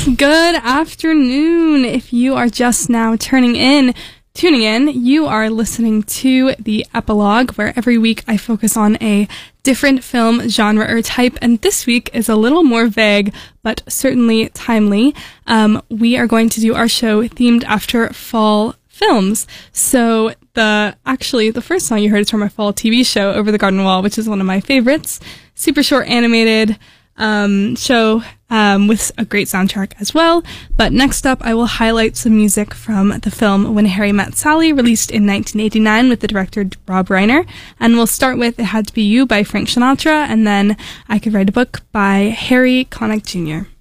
Good afternoon. If you are just now tuning in, you are listening to the Epilogue, where every week I focus on a different film genre or type, and this week is a little more vague, but certainly timely. We are going to do our show themed after fall films. So the first song you heard is from our fall TV show, Over the Garden Wall, which is one of my favorites. Super short animated show with a great soundtrack as well. But next up, I will highlight some music from the film When Harry Met Sally, released in 1989 with the director Rob Reiner. And we'll start with It Had to Be You by Frank Sinatra, and then I Could Write a Book by Harry Connick Jr.